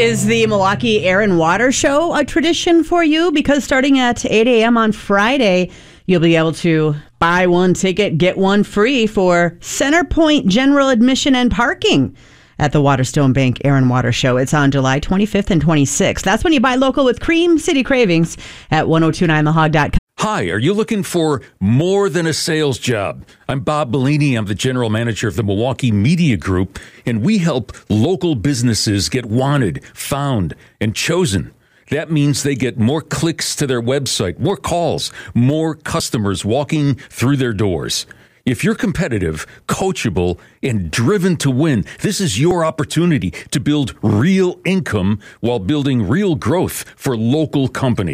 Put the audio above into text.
Is the Milwaukee Air and Water Show a tradition for you? Because starting at 8 a.m. on Friday, you'll be able to buy one ticket, get one free for Centerpoint General Admission and Parking at the Waterstone Bank Air and Water Show. It's on July 25th and 26th. That's when you buy local with Cream City Cravings at 1029thehog.com. Hi, are you looking for more than a sales job? I'm Bob Bellini. I'm the general manager of the Milwaukee Media Group, and we help local businesses get wanted, found, and chosen. That means they get more clicks to their website, more calls, more customers walking through their doors. If you're competitive, coachable, and driven to win, this is your opportunity to build real income while building real growth for local companies.